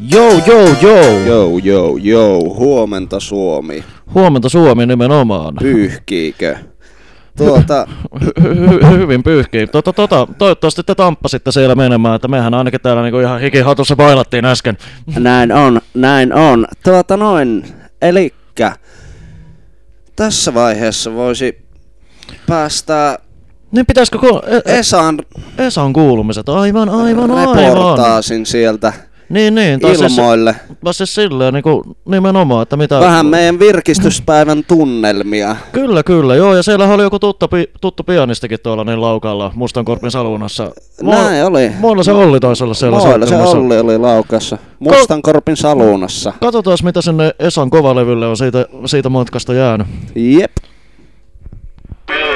Huomenta Suomi. Huomenta Suomi nimenomaan. Pyyhkiikö? Hyvin pyyhkii. Toivottavasti te tamppasitte siellä menemään, että mehän ainakin täällä niinku ihan hikihatussa bailattiin äsken. Näin on. Elikkä tässä vaiheessa voisi päästää niin pitäisikö Esan kuulumiset? Aivan. Reportaasin sieltä Niin. ilmoille. Siis silleen niinku nimenomaan, että mitä... Vähän meidän virkistyspäivän tunnelmia. Kyllä, joo, ja siellähän oli joku tuttu pianistikin tuolla niin laukalla Mustankorpin Saluunassa. Näin oli. Muilla se Olli taisi olla siellä soittamassa. Muilla se Olli oli laukassa Mustankorpin Saluunassa. Katsotaan mitä sinne Esan kovalevylle on siitä matkasta jäänyt. Jep.